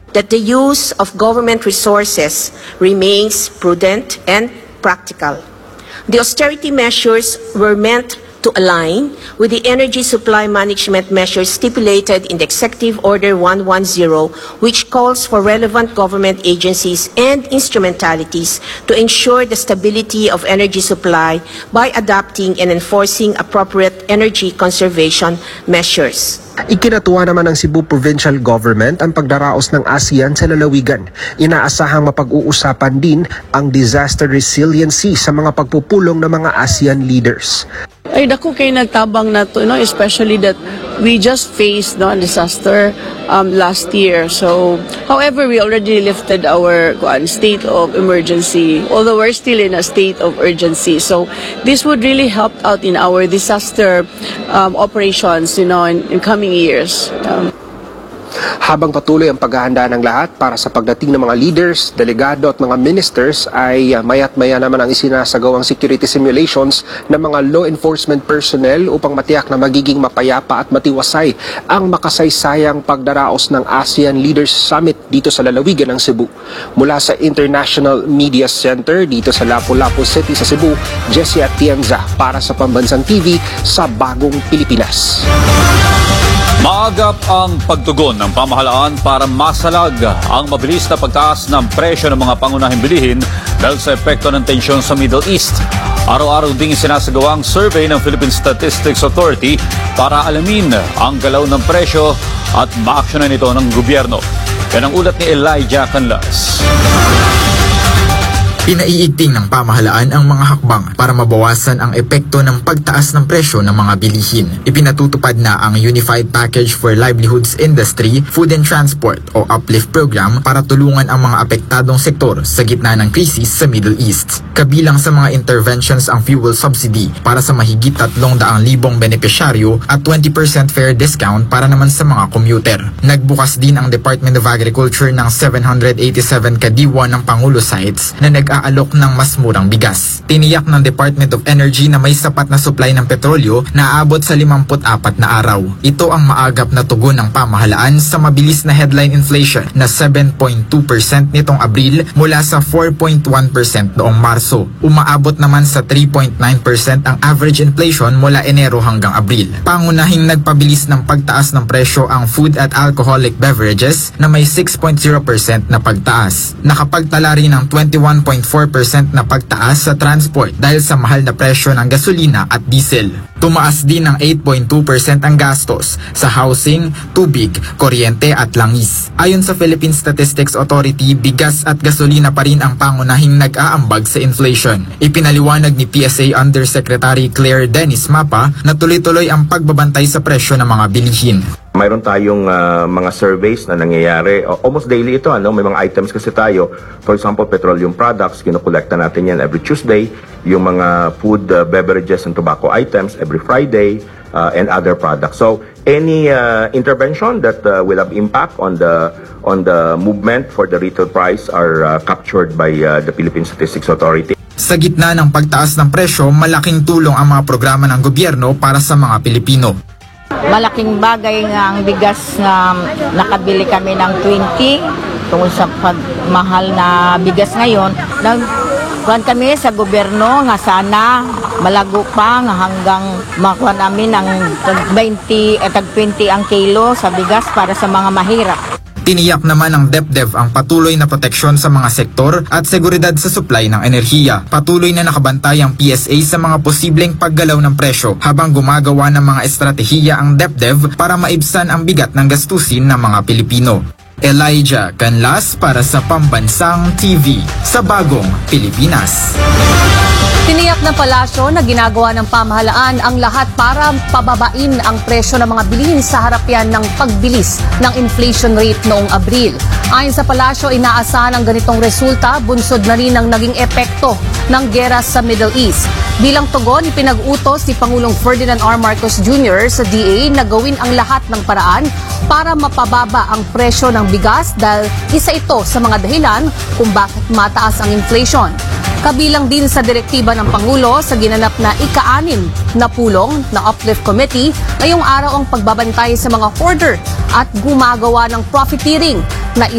that the use of government resources remains prudent and practical. The austerity measures were meant to align with the energy supply management measures stipulated in the Executive Order 110, which calls for relevant government agencies and instrumentalities to ensure the stability of energy supply by adopting and enforcing appropriate energy conservation measures. Ikinatuwa naman ng Cebu Provincial Government ang pagdaraos ng ASEAN sa lalawigan. Inaasahang mapag-uusapan din ang disaster resiliency sa mga pagpupulong ng mga ASEAN leaders. Ay dako kay nagtabang na to, especially that we just faced a disaster last year. So, however, we already lifted our state of emergency, although we're still in a state of urgency. So, this would really help out in our disaster operations, in coming years. Habang patuloy ang paghahanda ng lahat para sa pagdating ng mga leaders, delegado at mga ministers ay maya't maya naman ang isinasagawang security simulations ng mga law enforcement personnel upang matiyak na magiging mapayapa at matiwasay ang makasaysayang pagdaraos ng ASEAN Leaders Summit dito sa lalawigan ng Cebu. Mula sa International Media Center dito sa Lapu-Lapu City sa Cebu, Jessie Atienza para sa Pambansang TV sa Bagong Pilipinas. Maagap ang pagtugon ng pamahalaan para masalag ang mabilis na pagtaas ng presyo ng mga pangunahing bilihin dahil sa epekto ng tensyon sa Middle East. Araw-araw ding sinasagawang survey ng Philippine Statistics Authority para alamin ang galaw ng presyo at maaksyonan ito ng gobyerno. Yan ang ulat ni Elijah Canlas. Pinaiigting ng pamahalaan ang mga hakbang para mabawasan ang epekto ng pagtaas ng presyo ng mga bilihin. Ipinatutupad na ang Unified Package for Livelihoods Industry, Food and Transport o UPLIFT program para tulungan ang mga apektadong sektor sa gitna ng krisis sa Middle East. Kabilang sa mga interventions ang fuel subsidy para sa mahigit 300,000 benepisyaryo at 20% fare discount para naman sa mga commuter. Nagbukas din ang Department of Agriculture ng 787 kadiwa ng Pangulo sites na nag-aalok ng mas murang bigas. Tiniyak ng Department of Energy na may sapat na supply ng petrolyo na aabot sa 54 na araw. Ito ang maagap na tugon ng pamahalaan sa mabilis na headline inflation na 7.2% nitong Abril mula sa 4.1% noong Marso. Umaabot naman sa 3.9% ang average inflation mula Enero hanggang Abril. Pangunahing nagpabilis ng pagtaas ng presyo ang food at alcoholic beverages na may 6.0% na pagtaas. Nakapagtala rin ng 21.4% na pagtaas sa transport dahil sa mahal na presyo ng gasolina at diesel. Tumaas din ng 8.2% ang gastos sa housing, tubig, kuryente at langis. Ayon sa Philippine Statistics Authority, bigas at gasolina pa rin ang pangunahing nag-aambag sa inflation. Ipinaliwanag ni PSA Undersecretary Claire Dennis Mapa na tuloy-tuloy ang pagbabantay sa presyo ng mga bilihin. Mayroon tayong mga surveys na nangyayari. Almost daily ito, may mga items kasi tayo. For example, petroleum products, kinokolekta natin yan every Tuesday. Yung mga food, beverages, and tobacco items every Friday, and other products. So, any intervention that will have impact on the movement for the retail price are captured by the Philippine Statistics Authority. Sa gitna ng pagtaas ng presyo, malaking tulong ang mga programa ng gobyerno para sa mga Pilipino. Malaking bagay nga ang bigas na nakabili kami ng 20 tungkol sa pagmahal na bigas ngayon. Nagkuhan kami sa gobyerno nga sana malago pa nga hanggang makuha namin ng tag 20 ang kilo sa bigas para sa mga mahirap. Tiniyak naman ng DepEd ang patuloy na proteksyon sa mga sektor at seguridad sa supply ng enerhiya. Patuloy na nakabantay ang PSA sa mga posibleng paggalaw ng presyo habang gumagawa ng mga estratehiya ang DepEd para maibsan ang bigat ng gastusin ng mga Pilipino. Elijah Canlas para sa Pambansang TV sa Bagong Pilipinas. Tiniyak ng palasyo na ginagawa ng pamahalaan ang lahat para pababain ang presyo ng mga bilihin sa harap yan ng pagbilis ng inflation rate noong Abril. Ayon sa palasyo, inaasahan ang ganitong resulta, bunsod na rin ang naging epekto ng gera sa Middle East. Bilang tugon, ipinag-utos si Pangulong Ferdinand R. Marcos Jr. sa DA na gawin ang lahat ng paraan para mapababa ang presyo ng bigas dahil isa ito sa mga dahilan kung bakit mataas ang inflation. Kabilang din sa direktiba ng Pangulo sa ginanap na ika-6 na pulong na Uplift Committee ngayong araw ang pagbabantay sa mga hoarder at gumagawa ng profiteering na